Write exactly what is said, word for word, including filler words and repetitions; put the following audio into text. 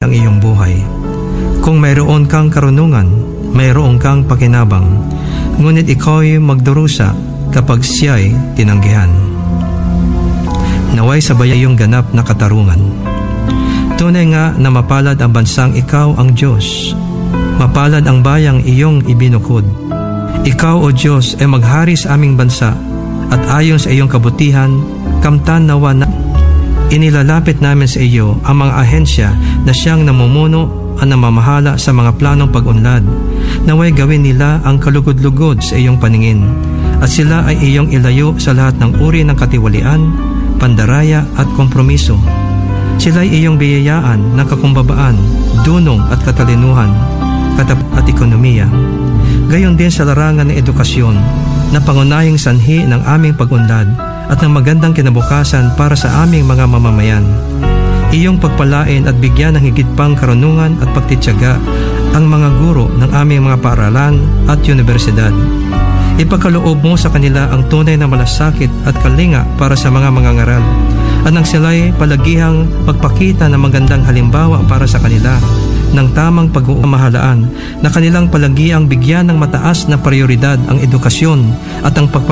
ang iyong buhay. Kung mayroon kang karunungan, mayroon kang pakinabang, ngunit ikaw'y magdurusa kapag siya'y tinanggihan. Naway sabay iyong ganap na katarungan. Tunay nga na mapalad ang bansang ikaw ang Diyos. Mapalad ang bayang iyong ibinukod. Ikaw, O Diyos, ay maghari sa aming bansa, at ayon sa iyong kabutihan, kamtan nawa na inilalapit namin sa iyo ang mga ahensya na siyang namumuno at namamahala sa mga planong pag-unlad. Naway gawin nila ang kalugod-lugod sa iyong paningin, at sila ay iyong ilayo sa lahat ng uri ng katiwalian, pandaraya at kompromiso. Sila ay iyong biyayaan ng kakumbabaan, dunong at katalinuhan, katap at ekonomiya. Gayon din sa larangan ng edukasyon, na pangunahing sanhi ng aming pag-unlad at ng magandang kinabukasan para sa aming mga mamamayan. Iyong pagpalain at bigyan ng higit pang karunungan at pagtityaga ang mga guro ng aming mga paaralan at universidad. Ipagkaloob mo sa kanila ang tunay na malasakit at kalinga para sa mga mangangaral, at nang sila'y palagihang magpakita ng magandang halimbawa para sa kanila ng tamang pag-umahalaan, na kanilang palagiang bigyan ng mataas na prioridad ang edukasyon at ang pagpapalagay